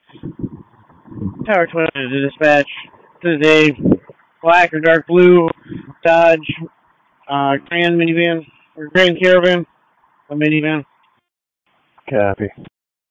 Tower 20 to dispatch. This is a black or dark blue Dodge Grand minivan, or Grand Caravan, a minivan. Copy.